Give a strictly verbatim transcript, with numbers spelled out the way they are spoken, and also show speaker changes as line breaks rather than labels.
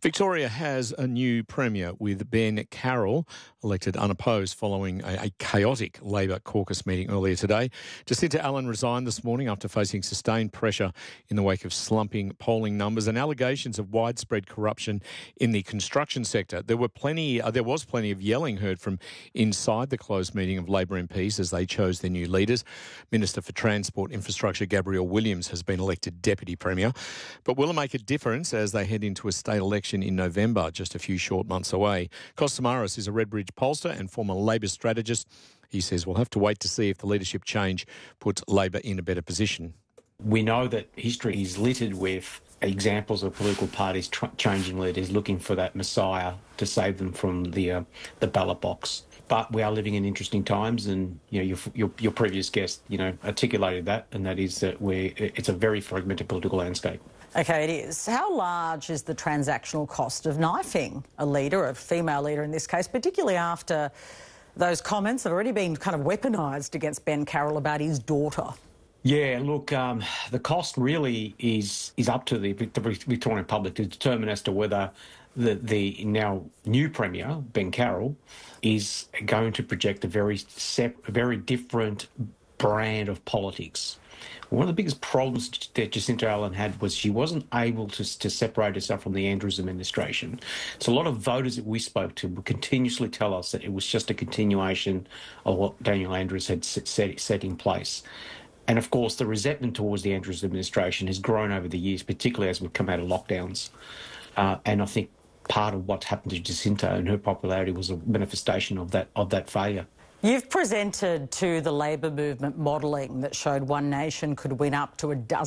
Victoria has a new Premier with Ben Carroll elected unopposed following a, a chaotic Labor caucus meeting earlier today. Jacinta Allan resigned this morning after facing sustained pressure in the wake of slumping polling numbers and allegations of widespread corruption in the construction sector. There were plenty, uh, there was plenty of yelling heard from inside the closed meeting of Labor M Ps as they chose their new leaders. Minister for Transport Infrastructure Gabrielle Williams has been elected Deputy Premier. But will it make a difference as they head into a state election in November, just a few short months away? Kos Samaras is a Redbridge pollster and former Labor strategist. He says we'll have to wait to see if the leadership change puts Labor in a better position.
We know that history is littered with examples of political parties tr- changing leaders, looking for that messiah to save them from the uh, the ballot box. But we are living in interesting times, and you know your, your your previous guest, you know, articulated that, and that is that we it's a very fragmented political landscape.
OK, it is. How large is the transactional cost of knifing a leader, a female leader in this case, particularly after those comments that have already been kind of weaponised against Ben Carroll about his daughter?
Yeah, look, um, the cost really is is up to the, the Victorian public to determine as to whether the, the now new Premier, Ben Carroll, is going to project a very sep- a very different brand of politics. One of the biggest problems that Jacinta Allan had was she wasn't able to, to separate herself from the Andrews administration. So a lot of voters that we spoke to would continuously tell us that it was just a continuation of what Daniel Andrews had set, set in place. And, of course, the resentment towards the Andrews administration has grown over the years, particularly as we've come out of lockdowns. Uh, and I think part of what happened to Jacinta and her popularity was a manifestation of that of that failure.
You've presented to the Labor movement modelling that showed one nation could win up to a dozen